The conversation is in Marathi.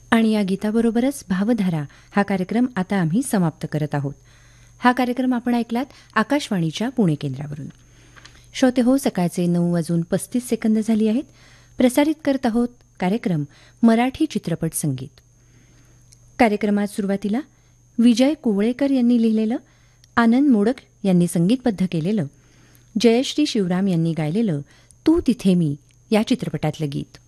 आणि या गीताबरोबरच भावधारा हा कार्यक्रम आता आम्ही समाप्त करत आहोत. हा कार्यक्रम आपण ऐकलात आकाशवाणीच्या पुणे केंद्रावरून. श्रोते हो, सकाळचे 9:35 झाली आहेत. प्रसारित करत आहोत कार्यक्रम मराठी चित्रपट संगीत. कार्यक्रमात सुरुवातीला विजय कुवळेकर यांनी लिहिलेलं, आनंद मोडक यांनी संगीतबद्ध केलेलं, जयश्री शिवराम यांनी गायलेलं तू तिथे मी या चित्रपटातलं गीत.